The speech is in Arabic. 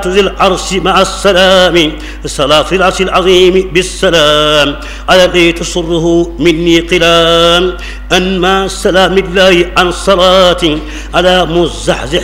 ذي العرش مع السلام صلاة العرش العظيم بالسلام على الذي تسره مني قلام أنما سلام الله عن صلاة على مزحزح